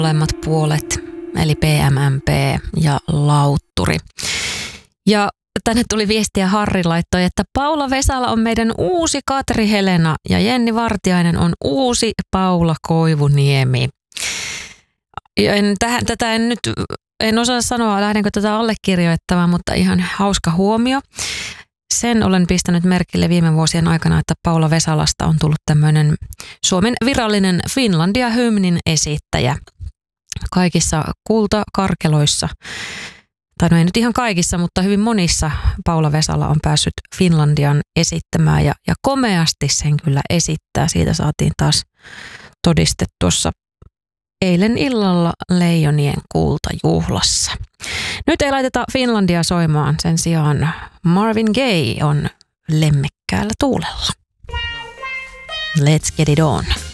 molemmat puolet, eli PMMP ja Lautturi. Ja tänne tuli viestiä, Harri laittoi, että Paula Vesala on meidän uusi Katri Helena ja Jenni Vartiainen on uusi Paula Koivuniemi. Ja tätä en osaa sanoa, lähdenkö tätä allekirjoittamaan, mutta ihan hauska huomio. Sen olen pistänyt merkille viime vuosien aikana, että Paula Vesalasta on tullut tämmöinen Suomen virallinen Finlandia-hymnin esittäjä. Kaikissa kultakarkeloissa, tai no ei nyt ihan kaikissa, mutta hyvin monissa Paula Vesala on päässyt Finlandian esittämään ja komeasti sen kyllä esittää. Siitä saatiin taas todiste tuossa eilen illalla Leijonien kultajuhlassa. Nyt ei laiteta Finlandia soimaan, sen sijaan Marvin Gaye on lemmekkäällä tuulella. Let's get it on.